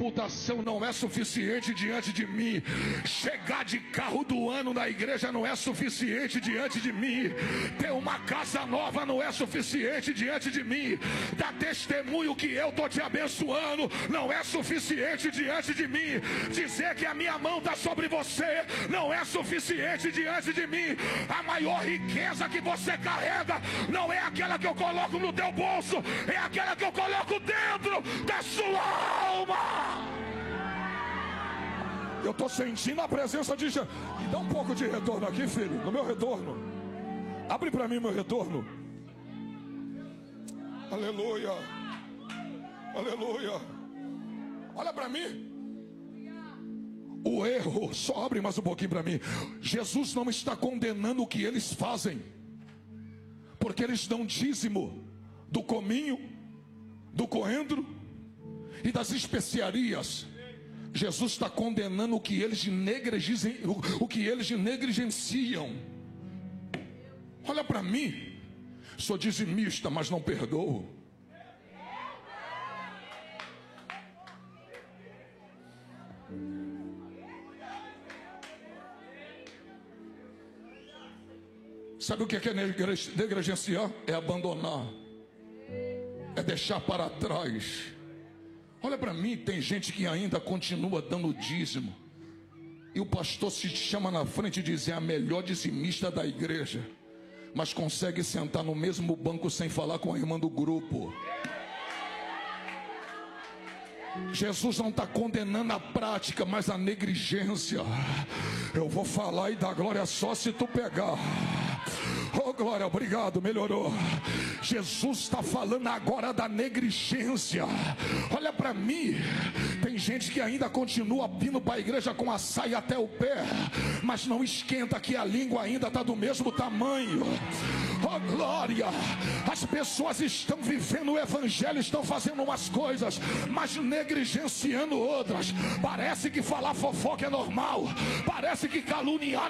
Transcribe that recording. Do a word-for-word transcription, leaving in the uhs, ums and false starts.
reputação não é suficiente diante de mim. Chegar de carro do ano na igreja não é suficiente diante de mim. Ter uma casa nova não é suficiente diante de mim. Dar testemunho que eu estou te abençoando não é suficiente diante de mim. Dizer que a minha mão está sobre você não é suficiente diante de mim. A maior riqueza que você carrega não é aquela que eu coloco no teu bolso, é aquela que eu coloco dentro da sua alma. Eu estou sentindo a presença de Jesus. Me dá um pouco de retorno aqui, filho, no meu retorno. Abre para mim meu retorno. Aleluia. Aleluia. Olha para mim. O erro, só abre mais um pouquinho para mim. Jesus não está condenando o que eles fazem, porque eles dão dízimo do cominho, do coentro e das especiarias. Jesus está condenando o que eles negligenciam, o que eles negligenciam. Olha para mim, sou dizimista, mas não perdoo. Sabe o que é negligenciar? É abandonar, é deixar para trás. Olha para mim, tem gente que ainda continua dando dízimo, e o pastor se chama na frente e diz: é a melhor dizimista da igreja, mas consegue sentar no mesmo banco sem falar com a irmã do grupo. Jesus não está condenando a prática, mas a negligência. Eu vou falar e dar glória só se tu pegar. Oh glória, obrigado, melhorou. Jesus está falando agora da negligência. Olha para mim, tem gente que ainda continua vindo para a igreja com a saia até o pé, mas não esquenta que a língua ainda está do mesmo tamanho. Oh glória, as pessoas estão vivendo o evangelho, estão fazendo umas coisas, mas negligenciando outras. Parece que falar fofoca é normal, parece que caluniar